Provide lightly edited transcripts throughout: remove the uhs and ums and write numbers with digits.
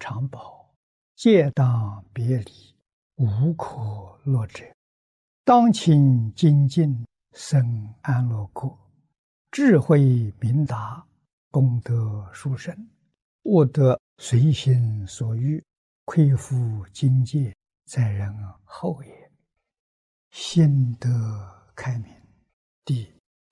常保，戒当别离，无可乐者。当勤精进，生安乐国，智慧明达，功德殊胜，悟得随心所欲，恢复境界，在人后也。心得开明。第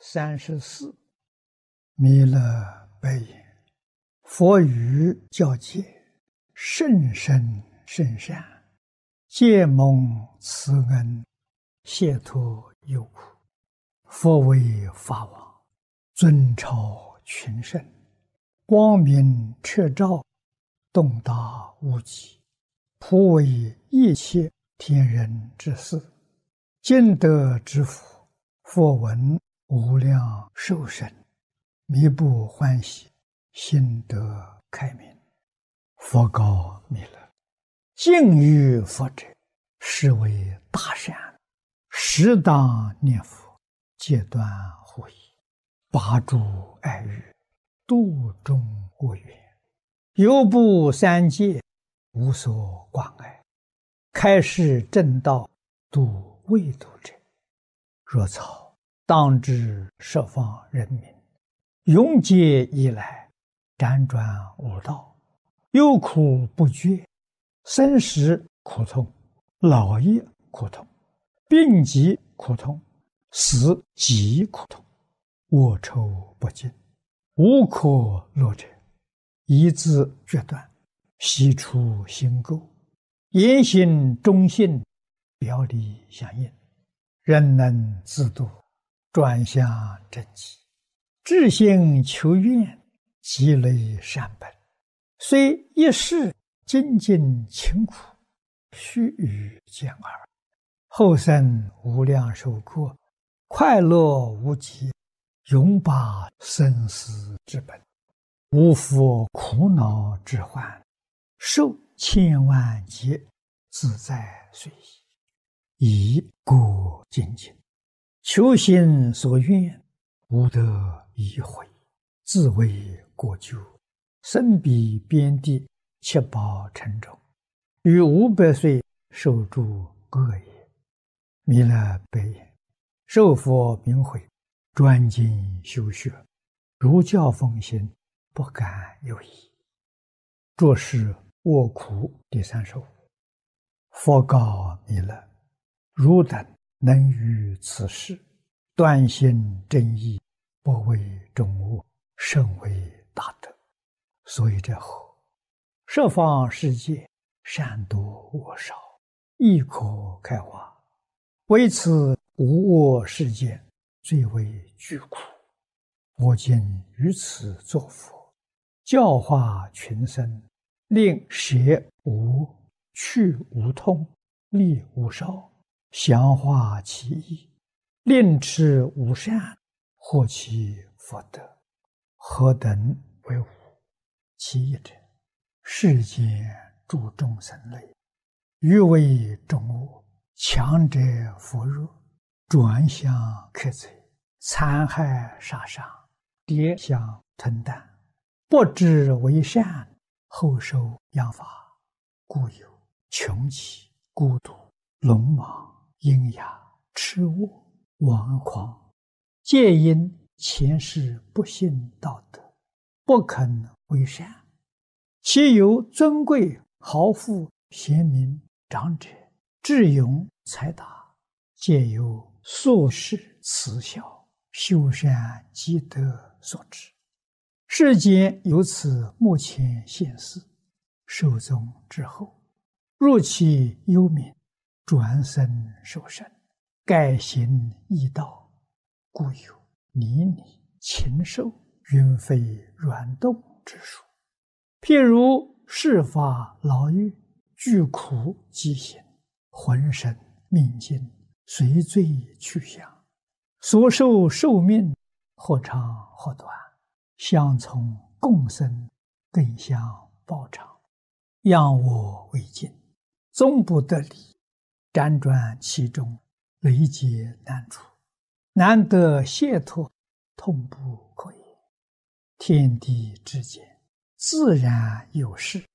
34，弥勒白言：佛语教戒，甚深甚善，皆蒙慈恩，解脱忧苦。佛为法王，尊超群圣，光明彻照，洞达无极，普为一切天人之事。尽德之福，佛闻无量寿神，弥不欢喜，心得开明。佛告弥勒：敬于佛者，是为大善，适当念佛，戒断护疑，拔诸爱欲，度众恶缘，犹不三界，无所关爱，开示正道，度未度者。若草当知十方人民，永劫以来，辗转无道，忧苦不绝，生时苦痛，老也苦痛，病疾苦痛，死极苦痛，恶臭不尽，无可乐者。一字决断，悉出心垢，言行忠信，表里相应，人能自度，转向正极，至心求愿，积累善本，虽一世精进勤苦，须臾见耳，后生无量寿过，快乐无极，永拔生死之本，无复苦恼之患，受千万劫，自在随意，以过精进，求心所愿，无得已悔，自为过咎，身彼边地，七宝沉重，于500岁受诸恶也。弥勒白言：受佛名诲，专精修学，如教奉行，不敢有疑。着是卧苦第35。佛告弥勒：汝等能于此事，断心正义，不为众恶，甚为大德。所以者何？十方世界，善多恶少，亦可开化，为此无恶世间，最为具苦。我今于此作佛，教化群生，令舍无，去无痛，利无少，详化其意，令持无善，获其福德。何等为无？其一者，世间诸众生类，欲为众恶，强者扶弱，转向克贼，残害杀伤，跌相吞啖，不知为善，后受殃罚，故有穷奇、孤独、鲁莽、阴哑、痴恶、顽狂，皆因前世不信道德，不肯为善。其有尊贵、豪富、贤明、长者、智勇、才达，皆由宿世慈孝、修善积德所致。世间由此目前现世，寿终之后，入其幽冥，转生受生，改行异道，故有泥泞、禽兽、云飞软动之术。譬如世法牢狱，具苦饥行，浑身命尽，随罪去向，所受寿命，或长或短，相从共生，更相报偿，仰我为镜，终不得离，辗转其中，累劫难除，难得解脱，痛不可言。天地之间，自然有事，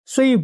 虽